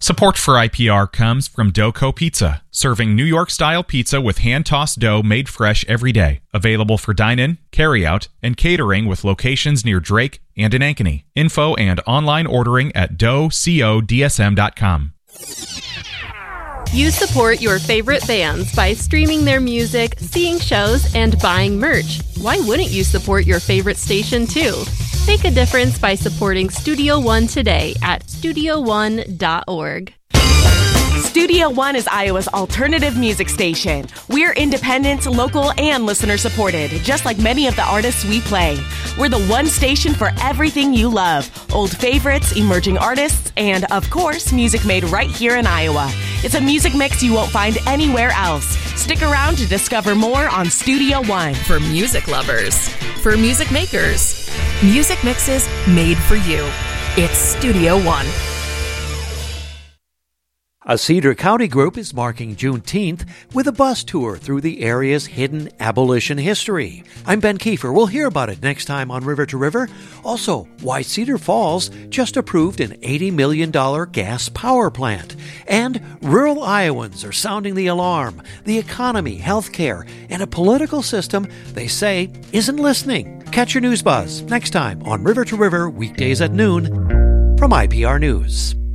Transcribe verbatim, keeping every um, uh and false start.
Support for I P R comes from Doco Pizza, serving New York-style pizza with hand-tossed dough made fresh every day. Available for dine-in, carry-out, and catering with locations near Drake and in Ankeny. Info and online ordering at dough co d s m dot com. You support your favorite bands by streaming their music, seeing shows, and buying merch. Why wouldn't you support your favorite station too? Make a difference by supporting Studio One today at studio one dot org. Studio One is Iowa's alternative music station. We're independent, local, and listener-supported, just like many of the artists we play. We're the one station for everything you love. Old favorites, emerging artists, and, of course, music made right here in Iowa. It's a music mix you won't find anywhere else. Stick around to discover more on Studio One. For music lovers, for music makers, music mixes made for you. It's Studio One. A Cedar County group is marking Juneteenth with a bus tour through the area's hidden abolition history. I'm Ben Kiefer. We'll hear about it next time on River to River. Also, why Cedar Falls just approved an eighty million dollars gas power plant. And rural Iowans are sounding the alarm. The economy, healthcare, and a political system they say isn't listening. Catch your news buzz next time on River to River, weekdays at noon from I P R News.